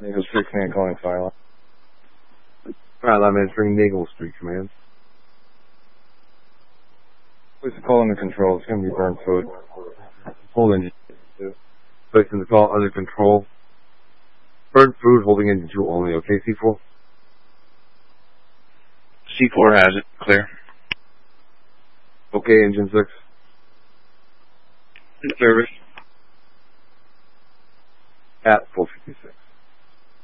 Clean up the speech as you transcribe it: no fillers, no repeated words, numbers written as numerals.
Eagle Street Command calling fire line. Fire line entering Eagle Street Command. Place the call under control. It's going to be burnt food. Hold engine 2. Placing the call under control. Burnt food, holding engine 2 only. Okay, C4? C4 has it. Clear. Okay, engine 6. In service. At 456.